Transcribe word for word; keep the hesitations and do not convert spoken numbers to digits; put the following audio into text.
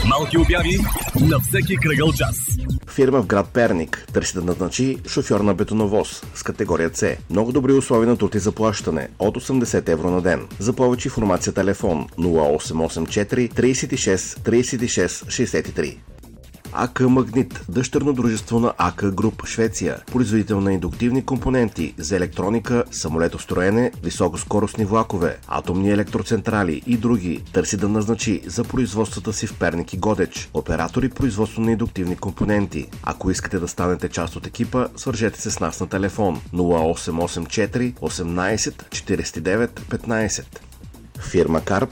Малки обяви на всеки кръгъл час. Фирма в град Перник търси да назначи шофьор на бетоновоз с категория С. Много добри условия на труд и заплащане от осемдесет евро на ден. За повече информация телефон нула осем осем четири тридесет и шест тридесет и шест шестдесет и три. АК Магнит, дъщерно дружество на АК Груп, Швеция, производител на индуктивни компоненти за електроника, самолетостроене, високоскоростни влакове, атомни електроцентрали и други, търси да назначи за производствата си в Перник и Годеч оператори производство на индуктивни компоненти. Ако искате да станете част от екипа, свържете се с нас на телефон нула осем осем четири осемнадесет четиридесет и девет петнадесет. Фирма Карп